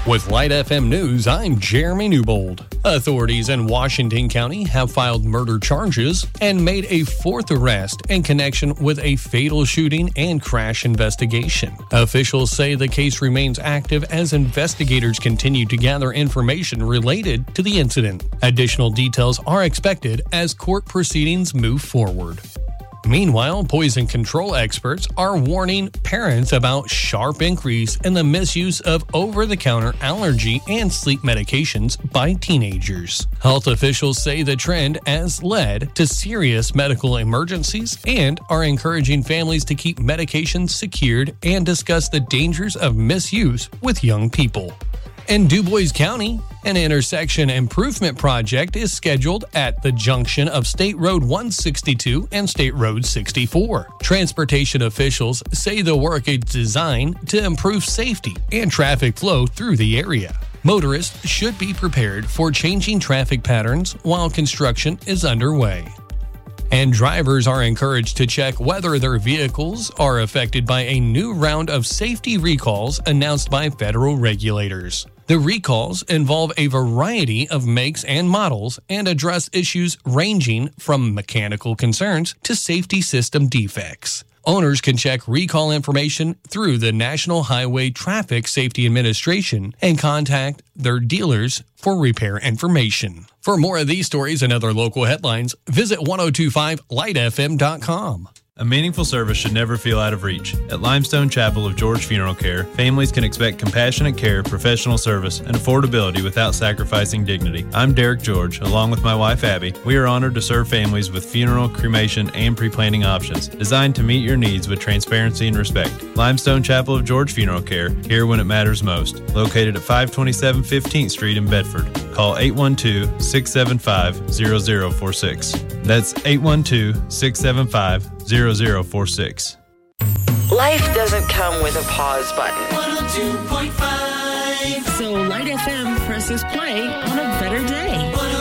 With Light FM News, I'm Jeremy Newbold. Authorities in Washington County have filed murder charges and made a fourth arrest in connection with a fatal shooting and crash investigation. Officials say the case remains active as investigators continue to gather information related to the incident. Additional details are expected as court proceedings move forward. Meanwhile, poison control experts are warning parents about sharp increase in the misuse of over-the-counter allergy and sleep medications by teenagers. Health officials say the trend has led to serious medical emergencies and are encouraging families to keep medications secured and discuss the dangers of misuse with young people. In DuBois County, an intersection improvement project is scheduled at the junction of State Road 162 and State Road 64. Transportation officials say the work is designed to improve safety and traffic flow through the area. Motorists should be prepared for changing traffic patterns while construction is underway. And drivers are encouraged to check whether their vehicles are affected by a new round of safety recalls announced by federal regulators. The recalls involve a variety of makes and models and address issues ranging from mechanical concerns to safety system defects. Owners can check recall information through the National Highway Traffic Safety Administration and contact their dealers for repair information. For more of these stories and other local headlines, visit 1025lightfm.com. A meaningful service should never feel out of reach. At Limestone Chapel of George Funeral Care, families can expect compassionate care, professional service, and affordability without sacrificing dignity. I'm Derek George, along with my wife Abby. We are honored to serve families with funeral, cremation, and pre-planning options, designed to meet your needs with transparency and respect. Limestone Chapel of George Funeral Care, here when it matters most. Located at 527 15th Street in Bedford. Call 812-675-0046. That's 812-675-0046. Life doesn't come with a pause button. 102.5. So Light FM presses play on a better day.